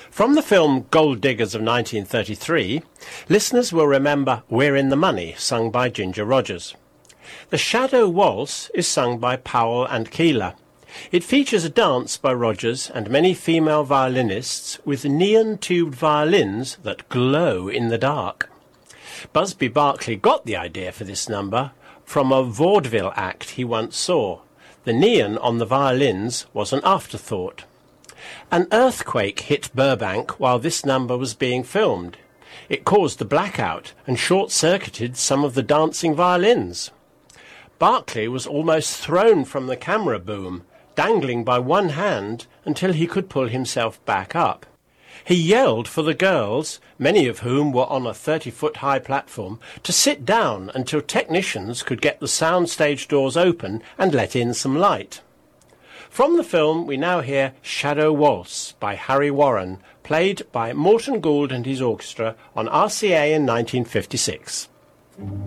From the film Gold Diggers of 1933, listeners will remember We're in the Money, sung by Ginger Rogers. The Shadow Waltz is sung by Powell and Keeler. It features a dance by Rogers and many female violinists with neon-tubed violins that glow in the dark. Busby Berkeley got the idea for this number from a vaudeville act he once saw. The neon on the violins was an afterthought. An earthquake hit Burbank while this number was being filmed. It caused a blackout and short-circuited some of the dancing violins. Berkeley was almost thrown from the camera boom, dangling by one hand until he could pull himself back up. He yelled for the girls, many of whom were on a 30-foot-high platform, to sit down until technicians could get the soundstage doors open and let in some light. From the film we now hear Shadow Waltz by Harry Warren, played by Morton Gould and his orchestra on RCA in 1956.